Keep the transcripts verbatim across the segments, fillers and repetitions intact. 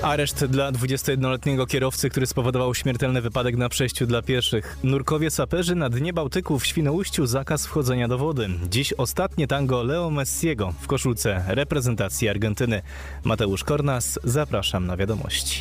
Areszt dla dwudziestojednoletniego kierowcy, który spowodował śmiertelny wypadek na przejściu dla pieszych. Nurkowie saperzy na dnie Bałtyku w Świnoujściu zakaz wchodzenia do wody. Dziś ostatnie tango Leo Messiego w koszulce reprezentacji Argentyny. Mateusz Kornas, zapraszam na wiadomości.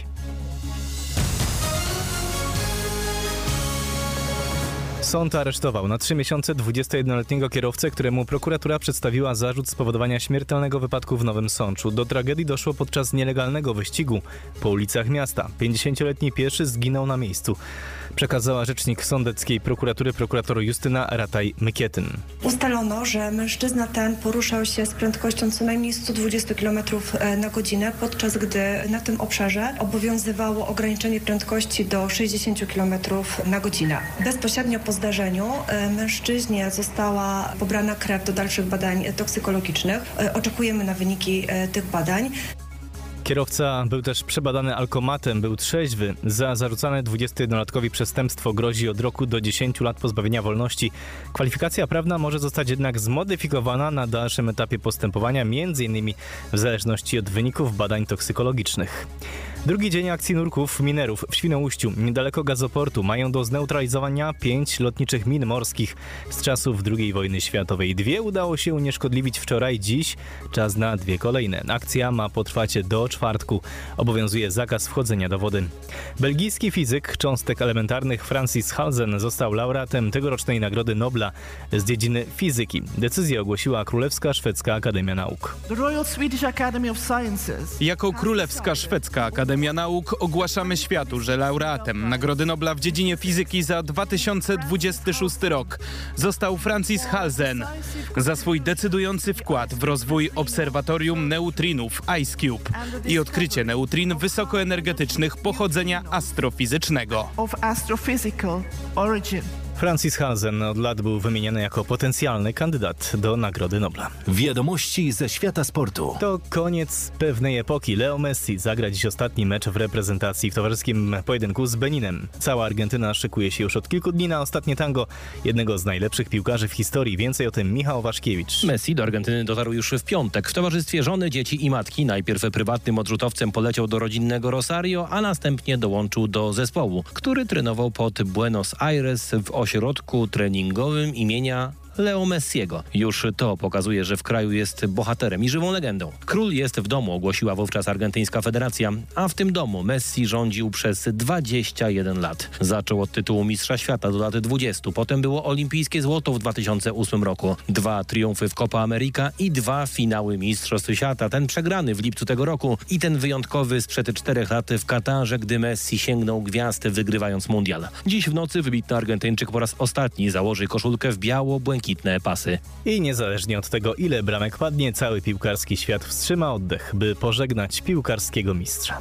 Sąd aresztował na trzy miesiące dwudziestojednoletniego kierowcę, któremu prokuratura przedstawiła zarzut spowodowania śmiertelnego wypadku w Nowym Sączu. Do tragedii doszło podczas nielegalnego wyścigu po ulicach miasta. pięćdziesięcioletni pieszy zginął na miejscu, przekazała rzecznik sądeckiej prokuratury prokurator Justyna Rataj-Mykietyn. Ustalono, że mężczyzna ten poruszał się z prędkością co najmniej sto dwadzieścia kilometrów na godzinę, podczas gdy na tym obszarze obowiązywało ograniczenie prędkości do sześćdziesiąt kilometrów na godzinę. Bezpośrednio po zdarzeniu mężczyźnie została pobrana krew do dalszych badań toksykologicznych. Oczekujemy na wyniki tych badań. Kierowca był też przebadany alkomatem, był trzeźwy. Za zarzucane dwudziestojednolatkowi przestępstwo grozi od roku do dziesięciu lat pozbawienia wolności. Kwalifikacja prawna może zostać jednak zmodyfikowana na dalszym etapie postępowania, m.in. w zależności od wyników badań toksykologicznych. Drugi dzień akcji nurków minerów w Świnoujściu, niedaleko gazoportu, mają do zneutralizowania pięć lotniczych min morskich z czasów drugiej wojny światowej. Dwie udało się unieszkodliwić wczoraj, dziś czas na dwie kolejne. Akcja ma potrwać do czwartku. Obowiązuje zakaz wchodzenia do wody. Belgijski fizyk cząstek elementarnych Francis Halzen został laureatem tegorocznej Nagrody Nobla z dziedziny fizyki. Decyzję ogłosiła Królewska Szwedzka Akademia Nauk. Jako Królewska Szwedzka Akademia Nauk ogłaszamy światu, że laureatem Nagrody Nobla w dziedzinie fizyki za dwa tysiące dwudziesty szósty rok został Francis Halzen za swój decydujący wkład w rozwój obserwatorium neutrinów IceCube i odkrycie neutrin wysokoenergetycznych pochodzenia astrofizycznego. Francis Halzen od lat był wymieniany jako potencjalny kandydat do Nagrody Nobla. Wiadomości ze świata sportu. To koniec pewnej epoki. Leo Messi zagra dziś ostatni mecz w reprezentacji w towarzyskim pojedynku z Beninem. Cała Argentyna szykuje się już od kilku dni na ostatnie tango jednego z najlepszych piłkarzy w historii. Więcej o tym Michał Waszkiewicz. Messi do Argentyny dotarł już w piątek. W towarzystwie żony, dzieci i matki. Najpierw prywatnym odrzutowcem poleciał do rodzinnego Rosario, a następnie dołączył do zespołu, który trenował pod Buenos Aires w ośrodku treningowym imienia Leo Messiego. Już to pokazuje, że w kraju jest bohaterem i żywą legendą. Król jest w domu, ogłosiła wówczas argentyńska federacja, a w tym domu Messi rządził przez dwadzieścia jeden lat. Zaczął od tytułu mistrza świata do lat dwudziestu. Potem było olimpijskie złoto w dwa tysiące ósmym roku. Dwa triumfy w Copa America i dwa finały mistrzostw świata. Ten przegrany w lipcu tego roku i ten wyjątkowy sprzed czterech lat w Katarze, gdy Messi sięgnął gwiazd, wygrywając mundial. Dziś w nocy wybitny Argentyńczyk po raz ostatni założy koszulkę w biało-błękitnym pasy. I niezależnie od tego, ile bramek padnie, cały piłkarski świat wstrzyma oddech, by pożegnać piłkarskiego mistrza.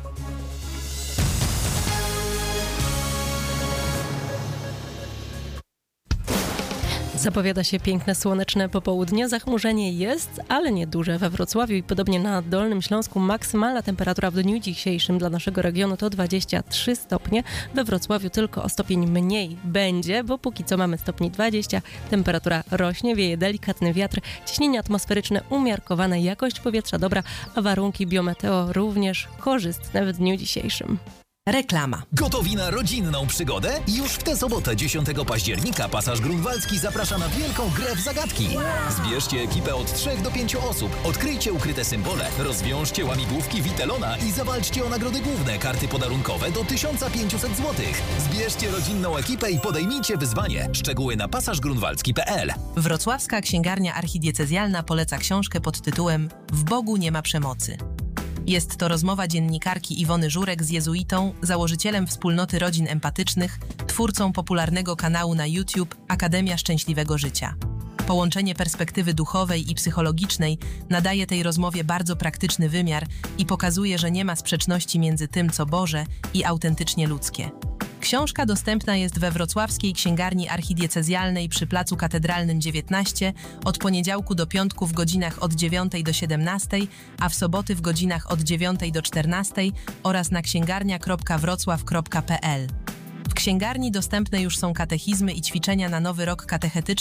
Zapowiada się piękne, słoneczne popołudnie. Zachmurzenie jest, ale nieduże. We Wrocławiu i podobnie na Dolnym Śląsku maksymalna temperatura w dniu dzisiejszym dla naszego regionu to dwadzieścia trzy stopnie. We Wrocławiu tylko o stopień mniej będzie, bo póki co mamy stopni dwadzieścia. Temperatura rośnie, wieje delikatny wiatr, ciśnienie atmosferyczne umiarkowane, jakość powietrza dobra, a warunki biometeo również korzystne w dniu dzisiejszym. Reklama. Gotowi na rodzinną przygodę? Już w tę sobotę, dziesiątego października, Pasaż Grunwaldzki zaprasza na wielką grę w zagadki. Zbierzcie ekipę od trzech do pięciu osób, odkryjcie ukryte symbole, rozwiążcie łamigłówki Witelona i zawalczcie o nagrody główne, karty podarunkowe do tysiąc pięćset złotych. Zbierzcie rodzinną ekipę i podejmijcie wyzwanie. Szczegóły na pasaż grunwaldzki kropka p l. Wrocławska Księgarnia Archidiecezjalna poleca książkę pod tytułem W Bogu nie ma przemocy. Jest to rozmowa dziennikarki Iwony Żurek z jezuitą, założycielem wspólnoty rodzin empatycznych, twórcą popularnego kanału na YouTube Akademia Szczęśliwego Życia. Połączenie perspektywy duchowej i psychologicznej nadaje tej rozmowie bardzo praktyczny wymiar i pokazuje, że nie ma sprzeczności między tym, co Boże i autentycznie ludzkie. Książka dostępna jest we Wrocławskiej Księgarni Archidiecezjalnej przy Placu Katedralnym dziewiętnaście od poniedziałku do piątku w godzinach od dziewiątej do siedemnastej, a w soboty w godzinach od dziewiątej do czternastej oraz na księgarnia kropka wrocław kropka p l. W księgarni dostępne już są katechizmy i ćwiczenia na nowy rok katechetyczny